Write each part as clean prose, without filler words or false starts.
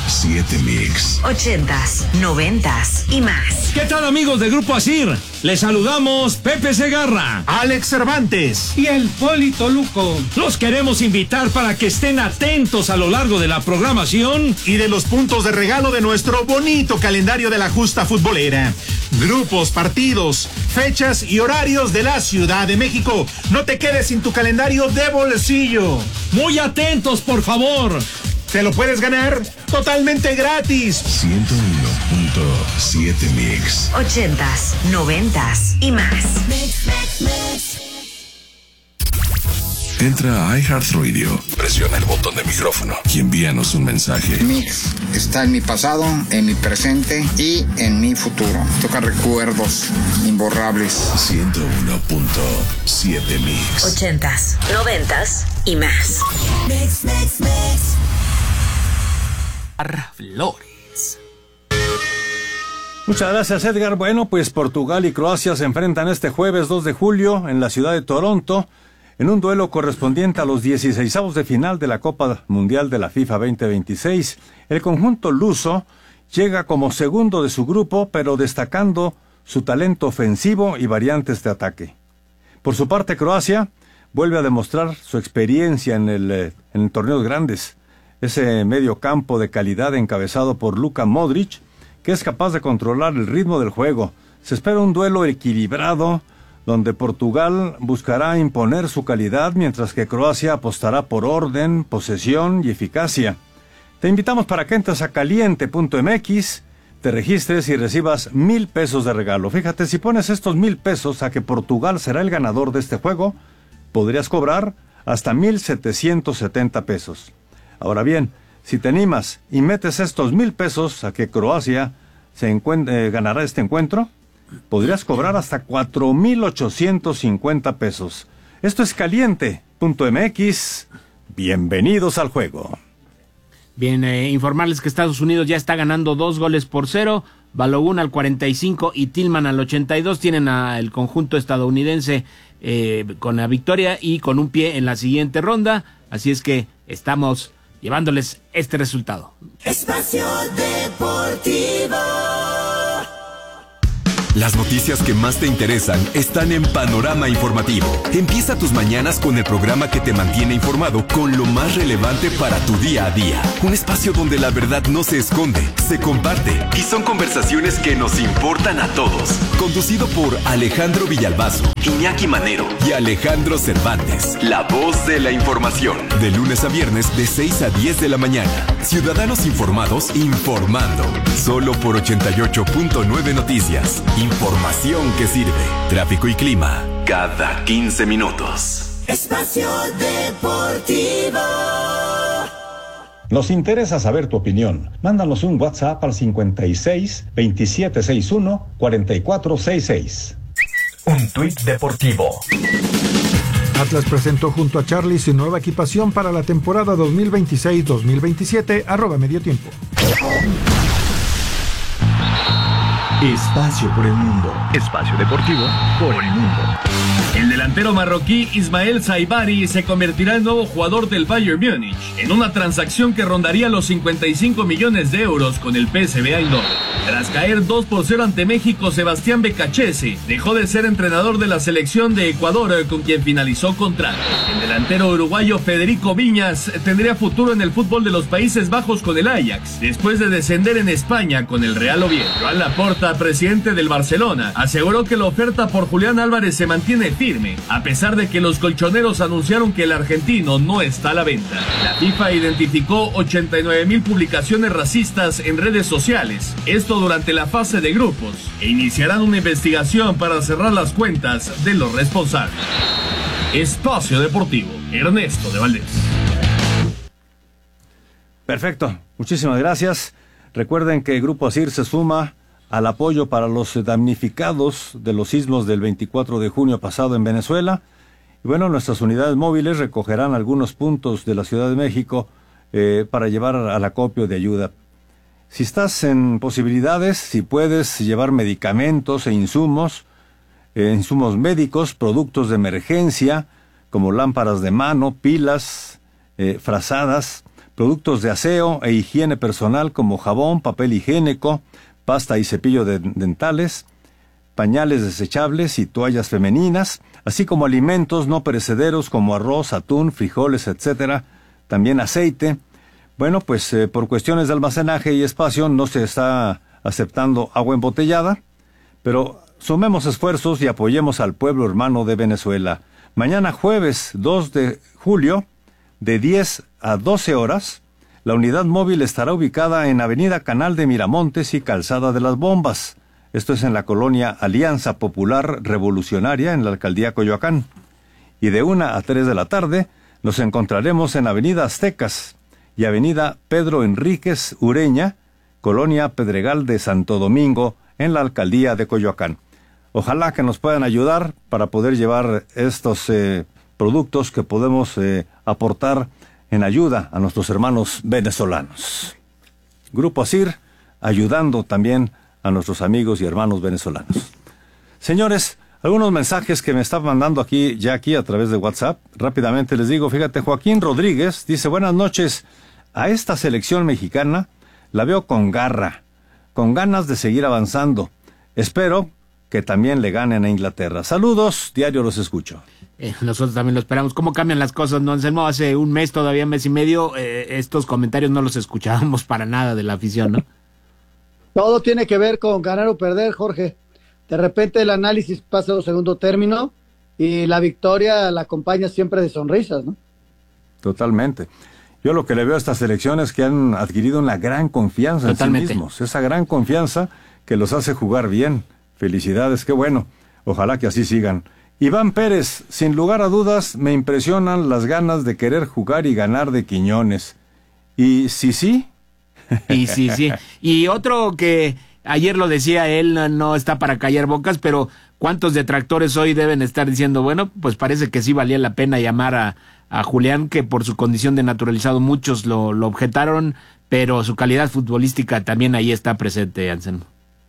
7 Mix. 80s, 90s y más. ¿Qué tal, amigos de Grupo Asir? Les saludamos Pepe Segarra, Alex Cervantes y el Polito Luco. Los queremos invitar para que estén atentos a lo largo de la programación y de los puntos de regalo de nuestro bonito calendario de la justa futbolera. Grupos, partidos, fechas y horarios de la Ciudad de México. No te quedes sin tu calendario de bolsillo. Muy atentos, por favor. Te lo puedes ganar totalmente gratis. 101.7 Mix. 80s, 90s y más. Entra a iHeartRadio, presiona el botón de micrófono y envíanos un mensaje. Mix está en mi pasado, en mi presente y en mi futuro. Toca recuerdos imborrables. 101.7 Mix. 80s, 90s y más. Mix. Flores. Muchas gracias, Edgar. Bueno, pues Portugal y Croacia se enfrentan este jueves 2 de julio en la ciudad de Toronto en un duelo correspondiente a los 16avos de final de la Copa Mundial de la FIFA 2026. El conjunto luso llega como segundo de su grupo, pero destacando su talento ofensivo y variantes de ataque. Por su parte, Croacia vuelve a demostrar su experiencia en torneos grandes. Ese medio campo de calidad encabezado por Luka Modric, que es capaz de controlar el ritmo del juego. Se espera un duelo equilibrado, donde Portugal buscará imponer su calidad, mientras que Croacia apostará por orden, posesión y eficacia. Te invitamos para que entres a caliente.mx, te registres y recibas 1,000 pesos de regalo. Fíjate, si pones estos 1,000 pesos a que Portugal será el ganador de este juego, podrías cobrar hasta 1,770 pesos. Ahora bien, si te animas y metes estos 1,000 pesos a que Croacia ganará este encuentro, podrías cobrar hasta 4,850 pesos. Esto es caliente.mx. Bienvenidos al juego. Bien, informarles que Estados Unidos ya está ganando 2-0. Balogun al 45 y Tillman al 82. Tienen al conjunto estadounidense con la victoria y con un pie en la siguiente ronda. Así es que estamos llevándoles este resultado. Espacio Deportivo. Las noticias que más te interesan están en Panorama Informativo. Empieza tus mañanas con el programa que te mantiene informado con lo más relevante para tu día a día. Un espacio donde la verdad no se esconde, se comparte y son conversaciones que nos importan a todos. Conducido por Alejandro Villalbazo, Iñaki Manero y Alejandro Cervantes. La voz de la información. De lunes a viernes de 6 a 10 de la mañana. Ciudadanos informados informando. Solo por 88.9 Noticias. Información que sirve. Tráfico y clima cada 15 minutos. Espacio Deportivo. Nos interesa saber tu opinión. Mándanos un WhatsApp al 56 2761 4466. Un tuit deportivo. Atlas presentó junto a Charlie su nueva equipación para la temporada 2026-2027, @mediotiempo. Espacio por el mundo. Espacio deportivo por el mundo. El delantero marroquí Ismael Saibari se convertirá en nuevo jugador del Bayern Múnich en una transacción que rondaría los 55 millones de euros con el PSV Eindhoven. Tras caer 2-0 ante México, Sebastián Becachese dejó de ser entrenador de la selección de Ecuador, con quien finalizó contrato. El delantero uruguayo Federico Viñas tendría futuro en el fútbol de los Países Bajos con el Ajax, después de descender en España con el Real Oviedo. Joan Laporta, presidente del Barcelona, aseguró que la oferta por Julián Álvarez se mantiene firme, a pesar de que los colchoneros anunciaron que el argentino no está a la venta. La FIFA identificó 89,000 publicaciones racistas en redes sociales, esto durante la fase de grupos, e iniciarán una investigación para cerrar las cuentas de los responsables. Espacio Deportivo, Ernesto de Valdés. Perfecto, muchísimas gracias. Recuerden que Grupo Asir se suma al apoyo para los damnificados de los sismos del 24 de junio pasado en Venezuela. Y bueno, nuestras unidades móviles recogerán algunos puntos de la Ciudad de México para llevar al acopio de ayuda. Si estás en posibilidades, si puedes llevar medicamentos e insumos médicos, productos de emergencia, como lámparas de mano, pilas, frazadas, productos de aseo e higiene personal como jabón, papel higiénico, pasta y cepillo dentales, pañales desechables y toallas femeninas, así como alimentos no perecederos como arroz, atún, frijoles, etcétera, también aceite. Bueno, pues por cuestiones de almacenaje y espacio no se está aceptando agua embotellada, pero sumemos esfuerzos y apoyemos al pueblo hermano de Venezuela. Mañana jueves 2 de julio, de 10 a 12 horas, la unidad móvil estará ubicada en Avenida Canal de Miramontes y Calzada de las Bombas. Esto es en la colonia Alianza Popular Revolucionaria en la alcaldía Coyoacán. Y de 1 a 3 de la tarde nos encontraremos en Avenida Aztecas y Avenida Pedro Enríquez Ureña, colonia Pedregal de Santo Domingo, en la alcaldía de Coyoacán. Ojalá que nos puedan ayudar para poder llevar estos productos que podemos aportar en ayuda a nuestros hermanos venezolanos. Grupo ASIR, ayudando también a nuestros amigos y hermanos venezolanos. Señores, algunos mensajes que me están mandando aquí a través de WhatsApp. Rápidamente les digo, fíjate, Joaquín Rodríguez dice, buenas noches, a esta selección mexicana la veo con garra, con ganas de seguir avanzando. Espero que también le ganen a Inglaterra. Saludos, diario los escucho. Nosotros también lo esperamos. ¿Cómo cambian las cosas, no, Anselmo? Hace un mes, todavía mes y medio, estos comentarios no los escuchábamos para nada de la afición, ¿no? Todo tiene que ver con ganar o perder, Jorge. De repente el análisis pasa a un segundo término y la victoria la acompaña siempre de sonrisas, ¿no? Totalmente. Yo lo que le veo a estas elecciones es que han adquirido una gran confianza Totalmente. en sí mismos. Esa gran confianza que los hace jugar bien. Felicidades, qué bueno. Ojalá que así sigan. Iván Pérez, sin lugar a dudas, me impresionan las ganas de querer jugar y ganar de Quiñones. Y sí. Y sí. Y otro que ayer lo decía él, no está para callar bocas, pero ¿cuántos detractores hoy deben estar diciendo, bueno, pues parece que sí valía la pena llamar a Julián, que por su condición de naturalizado muchos lo objetaron, pero su calidad futbolística también ahí está presente, Anselmo?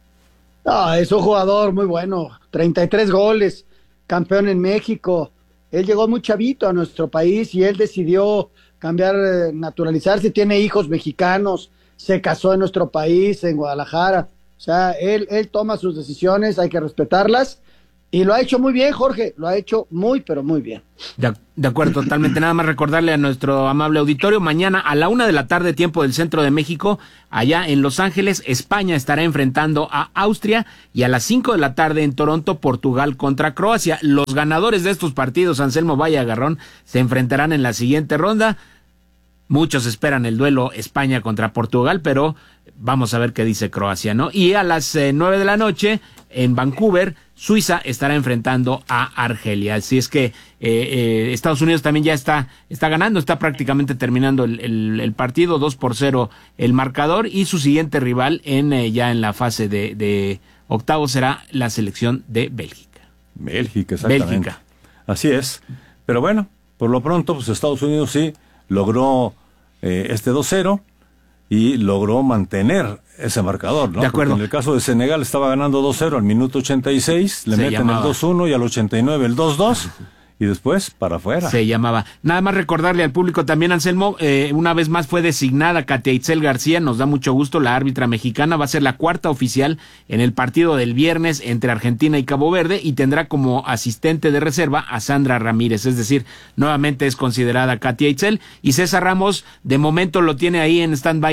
Es un jugador muy bueno, 33 goles, campeón en México. Él llegó muy chavito a nuestro país y él decidió cambiar, naturalizarse, tiene hijos mexicanos, se casó en nuestro país, en Guadalajara. O sea, él toma sus decisiones, hay que respetarlas. Y lo ha hecho muy bien, Jorge, lo ha hecho muy, pero muy bien. De acuerdo, totalmente. Nada más recordarle a nuestro amable auditorio, mañana a la 1 de la tarde, tiempo del centro de México, allá en Los Ángeles, España estará enfrentando a Austria, y a las 5 de la tarde en Toronto, Portugal contra Croacia. Los ganadores de estos partidos, Anselmo Valle Agarrón, se enfrentarán en la siguiente ronda. Muchos esperan el duelo España contra Portugal, pero vamos a ver qué dice Croacia, ¿no? Y a las 9 de la noche, en Vancouver, Suiza estará enfrentando a Argelia. Así es que Estados Unidos también ya está ganando, está prácticamente terminando el partido, 2-0 el marcador, y su siguiente rival ya en la fase de octavos será la selección de Bélgica. Bélgica, exactamente. Bélgica. Así es. Pero bueno, por lo pronto, pues Estados Unidos sí logró este 2-0 y logró mantener ese marcador, ¿no? De acuerdo. Porque en el caso de Senegal estaba ganando 2-0 al minuto 86, le meten el 2-1 y al 89 el 2-2 y después para afuera. Se llamaba. Nada más recordarle al público también, Anselmo, una vez más fue designada Katia Itzel García, nos da mucho gusto, la árbitra mexicana, va a ser la cuarta oficial en el partido del viernes entre Argentina y Cabo Verde, y tendrá como asistente de reserva a Sandra Ramírez, es decir, nuevamente es considerada Katia Itzel, y César Ramos de momento lo tiene ahí en stand-by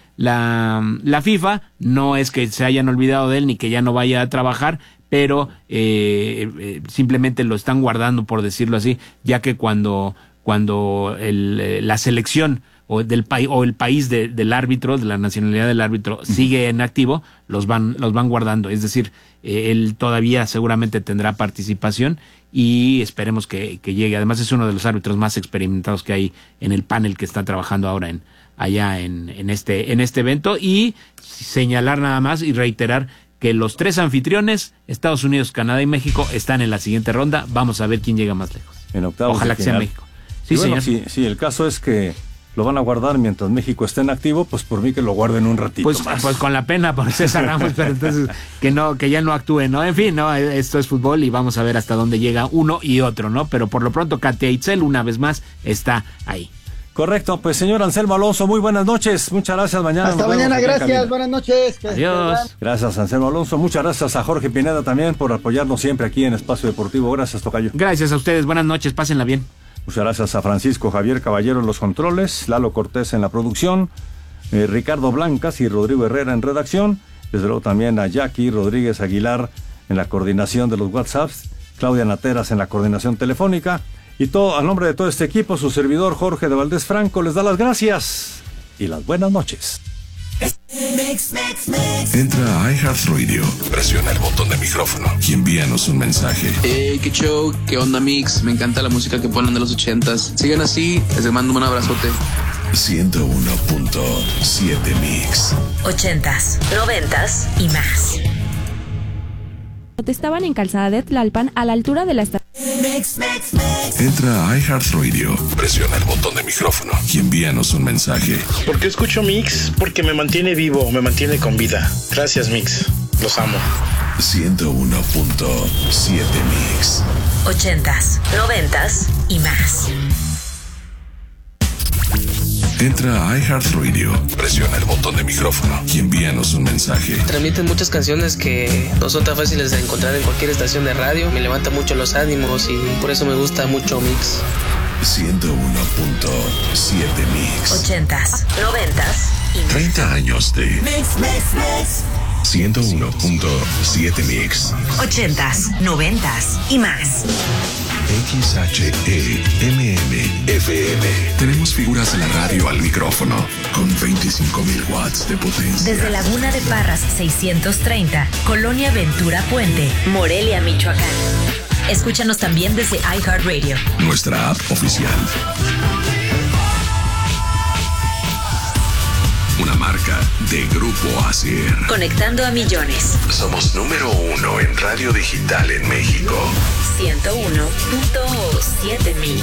la FIFA, no es que se hayan olvidado de él ni que ya no vaya a trabajar, pero simplemente lo están guardando, por decirlo así, ya que cuando la selección o el país del árbitro, de la nacionalidad del árbitro, sigue en activo, los van guardando. Es decir, él todavía seguramente tendrá participación y esperemos que llegue. Además es uno de los árbitros más experimentados que hay en el panel que está trabajando ahora allá en este evento, y señalar nada más y reiterar que los tres anfitriones, Estados Unidos, Canadá y México, están en la siguiente ronda. Vamos a ver quién llega más lejos. En octavos. Ojalá que sea México. Sí, bueno, señor. Si el caso es que lo van a guardar mientras México esté en activo, pues por mí que lo guarden un ratito más. Pues con la pena por César Ramos, pero entonces que ya no actúe, ¿no? En fin, no, esto es fútbol y vamos a ver hasta dónde llega uno y otro, ¿no? Pero por lo pronto Katia Itzel una vez más está ahí. Correcto, pues señor Anselmo Alonso, muy buenas noches, muchas gracias. Mañana hasta mañana, gracias, buenas noches. Adiós. Gracias, Anselmo Alonso, muchas gracias a Jorge Pineda también por apoyarnos siempre aquí en Espacio Deportivo. Gracias, tocayo. Gracias a ustedes, buenas noches, pásenla bien. Muchas gracias a Francisco Javier Caballero en los controles, Lalo Cortés en la producción, Ricardo Blancas y Rodrigo Herrera en redacción, desde luego también a Jackie Rodríguez Aguilar en la coordinación de los WhatsApps, Claudia Nateras en la coordinación telefónica, y todo a nombre de todo este equipo, su servidor Jorge de Valdés Franco les da las gracias y las buenas noches. Entra a iHeartRadio, presiona el botón de micrófono y envíanos un mensaje. Hey, qué show, qué onda mix, me encanta la música que ponen de los 80s. Sigan así, les mando un abrazote. 101.7 Mix. 80s, 90s y más. Estaban en Calzada de Tlalpan, a la altura de la estación. Entra a iHeartRadio, presiona el botón de micrófono y envíanos un mensaje. ¿Por qué escucho Mix? Porque me mantiene vivo, me mantiene con vida. Gracias, Mix. Los amo. 101.7 Mix. 80s, 90s y más. Entra a iHeartRadio, presiona el botón de micrófono y envíanos un mensaje. Transmiten muchas canciones que no son tan fáciles de encontrar en cualquier estación de radio. Me levanta mucho los ánimos y por eso me gusta mucho Mix. 101.7 Mix. 80s, 90s y más. 30 años de Mix. 101.7 Mix. 80s, 90s y más. XHEMM FM. Tenemos figuras de la radio al micrófono con 25,000 watts de potencia. Desde Laguna de Parras 630, Colonia Ventura Puente, Morelia, Michoacán. Escúchanos también desde iHeartRadio, nuestra app oficial. Una marca de Grupo ASIR. Conectando a millones. Somos número 1 en radio digital en México. 101.7 Mix.